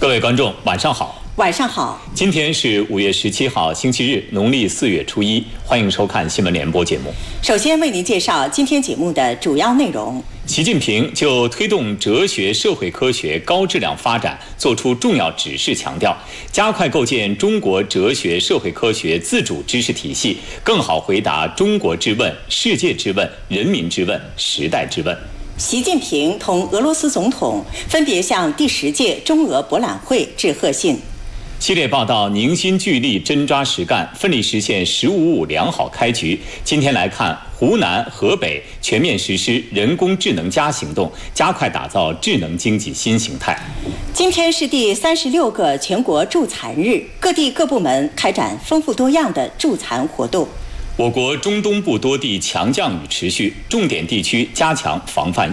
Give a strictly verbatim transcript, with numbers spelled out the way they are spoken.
各位观众，晚上好。 晚上好。 今天是五月十七号，星期日，农历四月初一。欢迎收看新闻联播节目。 首先为您介绍今天节目的主要内容。 习近平就推动哲学、社会科学高质量发展作出重要指示，强调加快构建中国哲学、社会科学自主知识体系，更好回答中国之问、世界之问、人民之问、时代之问。 习近平同俄罗斯总统分别向第十届中俄博览会致贺信。 系列报道凝心聚力，真抓实干，奋力实现“十五五”良好开局。今天来看湖南、河北全面实施人工智能加行动，加快打造智能经济新形态。 今天是第三十六个全国助残日，各地各部门开展丰富多样的助残活动。 我国中东部多地强降雨持续，重点地区加强防范